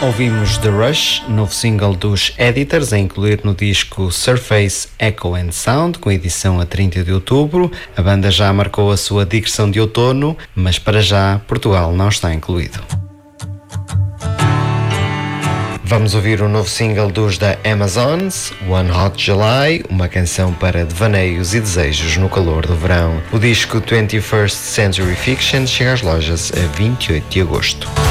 Ouvimos The Rush, novo single dos Editors, a incluir no disco Surface Echo and Sound, com edição a 30 de outubro. A banda já marcou a sua digressão de outono, mas para já Portugal não está incluído. Vamos ouvir o novo single dos The Amazons, One Hot July, uma canção para devaneios e desejos no calor do verão. O disco 21st Century Fiction chega às lojas a 28 de agosto.